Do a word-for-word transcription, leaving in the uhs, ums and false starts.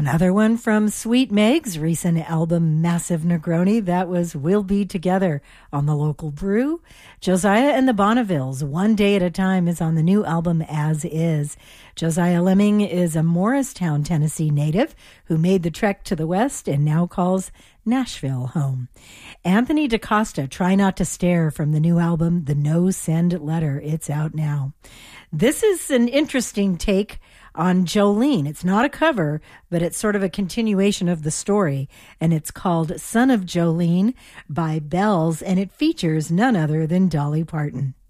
Another one from Sweet Meg's recent album, Massive Negroni. That was We'll Be Together on the Local Brew. Josiah and the Bonnevilles, One Day at a Time, is on the new album, As Is. Josiah Lemming is a Morristown, Tennessee native who made the trek to the West and now calls Nashville home. Anthony DaCosta, Try Not to Stare, from the new album, The No Send Letter. It's out now. This is an interesting take on Jolene. It's not a cover, but it's sort of a continuation of the story, and it's called Son of Jolene by Bells, and it features none other than Dolly Parton.